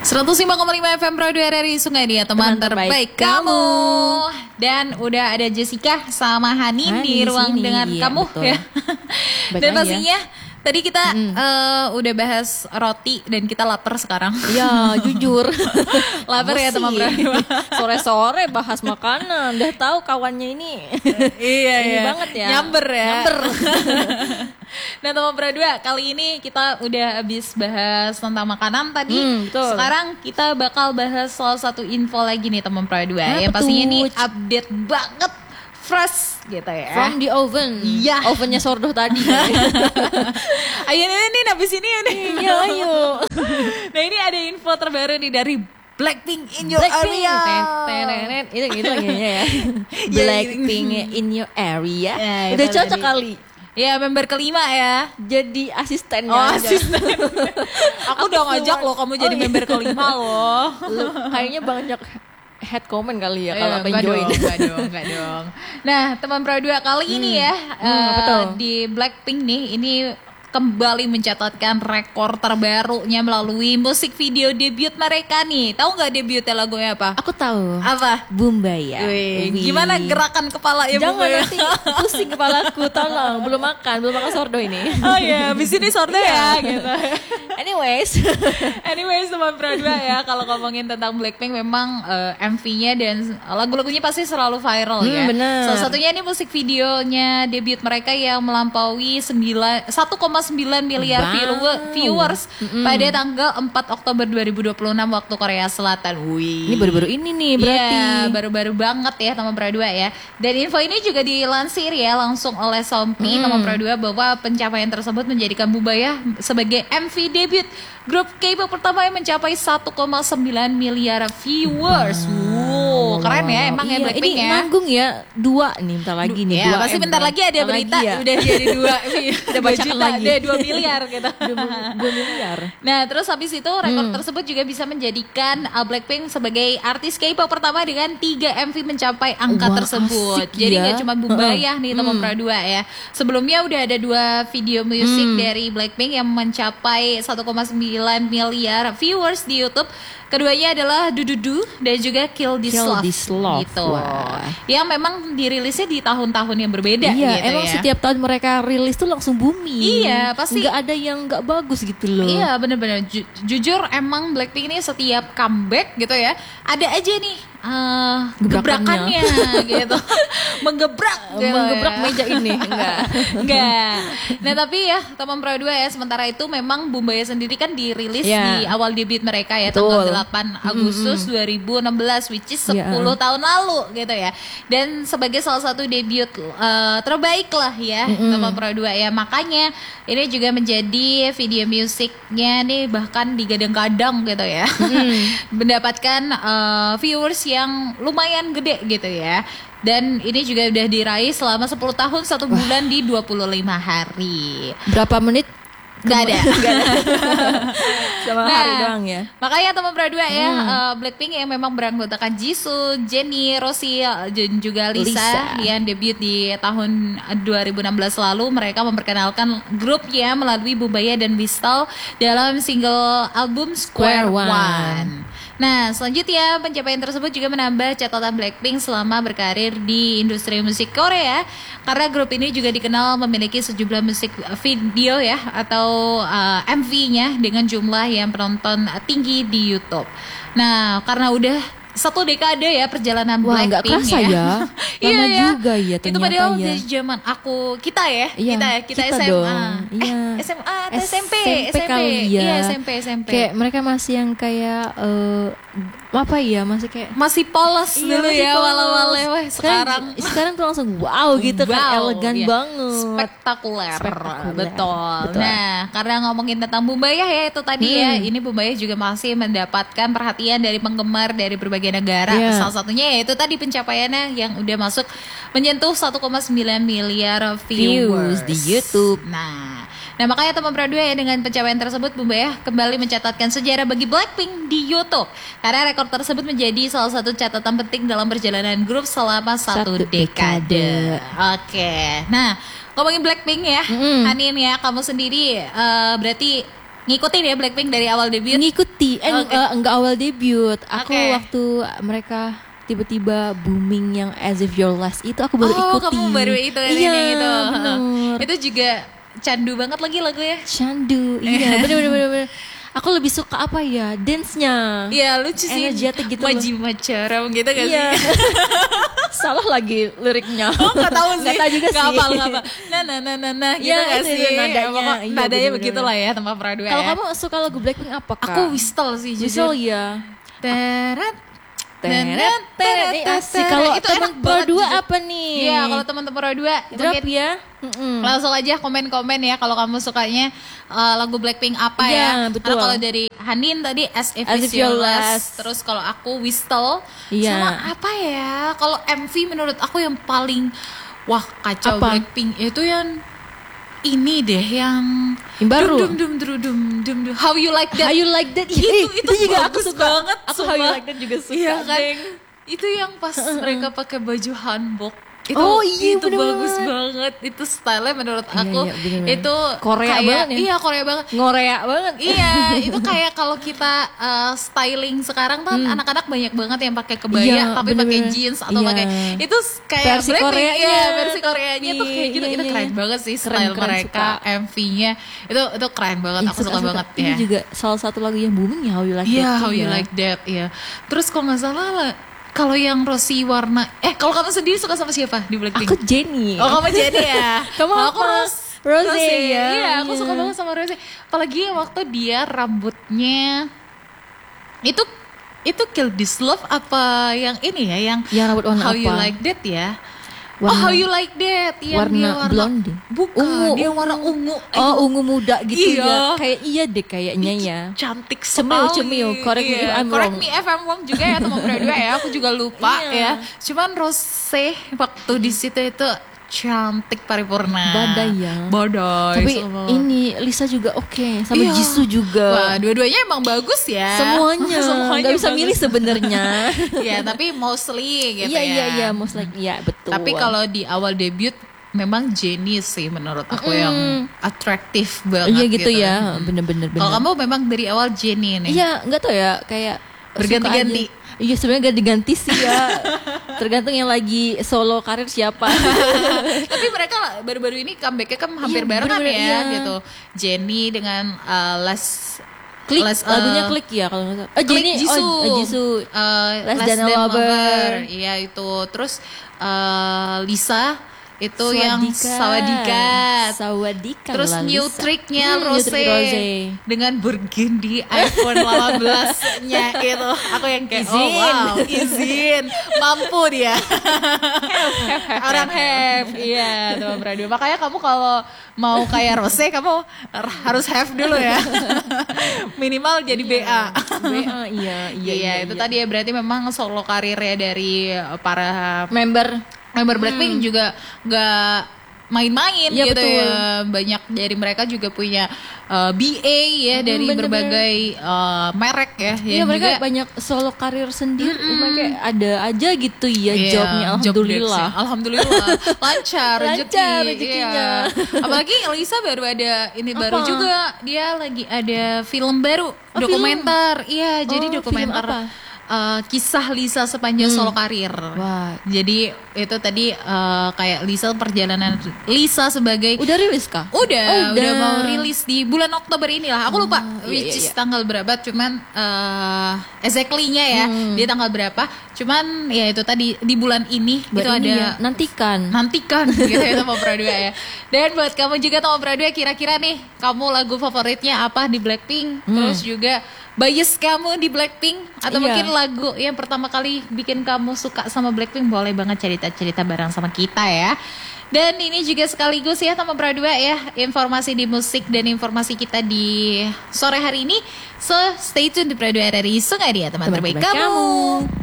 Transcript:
105,5 FM Radio RRI Sungai Dia, teman terbaik kamu. Dan udah ada Jessica sama Hanin di ruang sini. dengan Iya, kamu betul. ya. Dan Baik pastinya tadi kita udah bahas roti dan kita lapar sekarang. Ya jujur Lapar ya teman radio. Sore-sore bahas makanan. Udah tahu kawannya ini Iya ini ya. banget ya. Nyamber ya. Nyamber. Nah teman berdua, kali ini kita udah habis bahas tentang makanan tadi. Betul. Sekarang kita bakal bahas salah satu info lagi nih teman berdua. Yang Apa pastinya tuh? nih update banget, fresh gitu ya. From the oven. Iya. Ovennya Sordo tadi. Ayo nih habis ini nih. Iya ayo. Nah ini ada info terbaru nih dari Blackpink in your Blackpink. area. Tetenet. Itu lagunya ya. Ya, Blackpink in your area. Ya, Udah itu cocok tadi. kali. Ya member kelima ya. Jadi asistennya. Oh aja. asisten. Aku udah ngajak loh kamu jadi member kelima loh. Lu kayaknya banyak head comment kali ya kalau Enggak join. dong, enggak dong. Nah, teman Pro 2 kali ini ya apa tuh? di Blackpink nih ini kembali mencatatkan rekor terbarunya melalui musik video debut mereka nih. Tahu nggak debutnya lagunya apa? Aku tahu. Apa? Bumbaya. Wih, gimana gerakan kepala ya Jangan Bumba ya? nanti pusing kepalaku, tolong. Belum makan Sordo ini. Oh iya, abis ini sorte ya gitu. Anyways, Teman Pro 2 ya, kalau ngomongin tentang Blackpink memang MV-nya dan lagu-lagunya pasti selalu viral ya. Bener. Salah satunya ini musik videonya debut mereka yang melampaui 1,9 miliar Wow. viewers pada tanggal 4 Oktober 2026 waktu Korea Selatan. Wih. ini baru-baru ini nih berarti. Iya, baru-baru banget ya teman Pro 2 ya. Dan info ini juga dilansir ya langsung oleh Sompi teman Pro 2 bahwa pencapaian tersebut menjadikan Bumbaya sebagai MV debut grup K-pop pertama yang mencapai 1,9 miliar viewers. Wow, keren ya emang ya Iya, Blackpink ini ya. nanggung ya 2 nih bentar lagi nih. Ya, 2 pasti M bentar kan. lagi ada Bentar berita lagi ya. udah jadi 2 bacakan lagi. Deh 2 miliar gitu. 2 miliar. Nah, terus habis itu rekor tersebut juga bisa menjadikan Blackpink sebagai artis K-pop pertama dengan 3 MV mencapai angka Wah, tersebut. asik Jadi ya. nggak cuma Bumbaya nih teman Pro 2 ya. Sebelumnya udah ada 2 video musik dari Blackpink yang mencapai 1,9 miliar viewers di YouTube. Keduanya adalah Dududu dan juga Kill This Kill Love, This Love. gitu. Wah. Yang memang dirilisnya di tahun-tahun yang berbeda Iya, gitu emang ya. setiap tahun mereka rilis tuh langsung booming. Iya, pasti. Nggak ada yang nggak bagus gitu loh. Iya benar-benar jujur emang Blackpink ini setiap comeback gitu ya ada aja nih gebrakannya gitu menggebrak meja ini enggak. Nah tapi ya teman Pro 2 ya sementara itu memang Bumbaya sendiri kan dirilis di awal debut mereka ya Betul. tanggal 8 Agustus 2016 which is 10 Iya. tahun lalu gitu ya. Dan sebagai salah satu debut terbaik lah ya teman Pro 2 ya. Makanya ini juga menjadi video musiknya nih bahkan digadang-gadang gitu ya. Mendapatkan viewers yang lumayan gede gitu ya. Dan ini juga udah diraih selama 10 tahun 1 bulan di 25 hari. Berapa menit? Gak ada. Sama hari doang ya. Makanya teman Pro 2 ya Blackpink yang memang beranggotakan Jisoo, Jennie, Rosie dan juga Lisa yang debut di tahun 2016 lalu. Mereka memperkenalkan grupnya melalui Bumbaya dan Whistle dalam single album Square One. Nah selanjutnya pencapaian tersebut juga menambah catatan Blackpink selama berkarir di industri musik Korea. Karena grup ini juga dikenal memiliki sejumlah musik video ya atau MV-nya dengan jumlah yang penonton tinggi di YouTube. Nah karena udah 1 dekade ya perjalanan Wah, Blackpink nggak kerasa ya. Iya Lama ya. juga ya Itu ternyata padahal ya. dari zaman kita ya. Iya, kita kita SMA. dong. Iya. SMA atau SMP? SMP kali ya. Iya SMP. Kayak mereka masih yang kayak apa ya, masih kayak Masih polos dulu masih ya polos. walau-walau weh sekarang tuh langsung wow gitu kan, wow, elegan iya. banget. Spektakuler. Spektakuler. Betul. Betul. Nah, karena ngomongin tentang Bumbaya ya itu tadi ya, ini Bumbaya juga masih mendapatkan perhatian dari penggemar dari berbagai negara. Iya. Salah satunya yaitu tadi pencapaiannya yang udah masuk menyentuh 1,9 miliar viewers Views di YouTube. Nah makanya teman Pro 2 ya dengan pencapaian tersebut Bumbaya kembali mencatatkan sejarah bagi Blackpink di YouTube. Karena rekor tersebut menjadi salah satu catatan penting dalam perjalanan grup selama 1 dekade. Oke. Nah ngomongin Blackpink ya, Hanin ya kamu sendiri berarti ngikutin ya Blackpink dari awal debut? Ngikuti, enggak awal debut. Aku Oke. waktu mereka tiba-tiba booming yang As If Your Last itu aku baru ikuti. Kamu baru itu Iya, itu. bener. Itu juga candu banget lagi lagunya. Candu, iya bener. Aku lebih suka apa ya, dance-nya. Iya lucu sih. Energetic gitu loh. Majimacaram gitu gak Iya. sih? Salah lagi liriknya. Oh gak tahu sih. Gak tahu juga Gak sih. hapal nah gitu Iya, gak itu sih? nadanya. Pokok Iya, nadanya bener-bener. begitulah ya tempat Pradua Kalau ya. kamu suka lagu Blackpink apa, Kak? Aku Whistle sih Whistle jujur. ya. Teret. Ini asik. Kalau Itu teman enak Pro banget 2 jujur. apa nih? Iya kalau teman-teman Pradua drop mungkin ya. langsung aja komen-komen ya kalau kamu sukanya lagu Blackpink apa Iya, ya. betul. Karena kalau dari Hanin tadi As If As It's If Your Your Last. Last. Terus kalau aku Whistle. Iya. Sama apa ya? Kalau MV menurut aku yang paling wah kacau Apa? Blackpink itu yang ini deh yang baru. dum How You Like That. How You Like That. Itu juga aku bagus suka banget. Aku How You sumpah. Like That juga suka. Iya kan? Deng. Itu yang pas mereka pakai baju hanbok. Itu, Oh, iya, itu bener-bener. bagus banget. Itu style-nya menurut Iya, aku iya, bener-bener. itu Korea kayak, banget ya? Iya, Korea banget. Ngorea banget. Iya, itu kayak kalau kita styling sekarang kan anak-anak banyak banget yang pakai kebaya Iya, tapi pakai bener-bener. jeans atau Iya. pakai itu kayak Versi Blackpink, Koreanya. iya, versi Koreanya tuh kayak gitu. Iya, Itu iya. keren banget sih Keren, style keren, mereka, MV-nya. Itu keren banget. Aku suka banget Ini ya. juga salah satu lagu yang booming ya How You Like Iya, That. How You Like That, iya. Terus kalau nggak salah lah, kalau yang Rossi warna, kalau kamu sendiri suka sama siapa di Blackpink? Aku Jennie. Oh, kamu jadi ya? Kamu Kalau aku apa? Rose Rose ya? Iya, aku Iya. suka banget sama Rose. Apalagi waktu dia rambutnya itu Kill This Love apa yang ini ya, yang Yang rambut warna How apa? You Like That ya? Warna- How You Like That yang warna dia warna blonde. Bukan, Ungu, dia ungu. warna ungu. Oh, ungu muda gitu Iya. ya. Kayak iya deh kayaknya ya. Cantik Cemil, sekali. cemil. Correct me if I'm Correct wrong. me if I'm wrong juga ya teman berdua ya. Aku juga lupa Iya. ya. Cuman Rose waktu di situ itu cantik paripurna. Badai ya. Badai. Tapi semua. ini Lisa juga oke, sama Iya. Jisoo juga. Wah, dua-duanya emang bagus ya. Semuanya. Gak bisa bagus. milih sebenarnya. Ya, tapi mostly gitu ya. Iya, most like iya betul. Tapi kalau di awal debut memang Jennie sih menurut aku yang atraktif banget iya gitu ya, bener-bener. Kalau kamu memang dari awal Jennie nih. Iya, nggak tahu ya, kayak Berganti-ganti. suka aja. Iya, sebenarnya ganti-ganti sih ya. Tergantung yang lagi solo karir siapa. Tapi mereka baru-baru ini comebacknya kan hampir Iya, barengan bener-bener, ya iya. gitu. Jennie dengan Klik, Les, lagunya Klik ya kalau nggak salah. Klik Jennie, Jisoo. Jisoo. Less Than a Lover. Iya itu. Terus Lisa itu Sawadika. yang Sawadika. Sawadika. Terus lah, new Lisa. tricknya New Rose, trick Rose. dengan burgundy iPhone 18-nya itu. Aku yang kayak oh Izin. wow, izin. Mampu dia. Orang have. Iya, teman berdua. Makanya kamu kalau mau kayak Rose kamu harus have dulu ya. Minimal jadi BA. BA, iya. Itu tadi ya berarti memang solo karirnya dari para Member. Blackpink juga gak main-main Iya, gitu betul. ya. Banyak dari mereka juga punya BA ya dari bener-bener. berbagai merek ya. Iya, yang mereka juga banyak solo karir sendiri. Mereka ada aja gitu ya iya, jobnya. job Alhamdulillah. desk-nya. Alhamdulillah. Lancar Lancar rezeki. rezekinya. Iya. Apalagi Lisa baru ada ini baru Apa? juga. Dia lagi ada film baru, Oh, dokumenter. Iya, jadi film dokumenter apa? Kisah Lisa sepanjang solo karir. Wah. Jadi itu tadi kayak perjalanan Lisa sebagai Udah rilis kah? Udah mau rilis di bulan Oktober inilah. Aku lupa iya, which is iya. tanggal berapa, cuman exactly-nya ya. Dia tanggal berapa. Cuman ya itu tadi di bulan ini itu ada ya, nantikan. gitu ya Tomo Pradua ya. Dan buat kamu juga Tomo Pradua, kira-kira nih kamu lagu favoritnya apa di Blackpink? Terus juga bias kamu di Blackpink atau Iya. mungkin lagu yang pertama kali bikin kamu suka sama Blackpink, boleh banget cerita-cerita bareng sama kita ya. Dan ini juga sekaligus ya Tomo Pradua ya, informasi di musik dan informasi kita di sore hari ini. So stay tune di Pradua RRI Sungai Dia, teman terbaik kamu.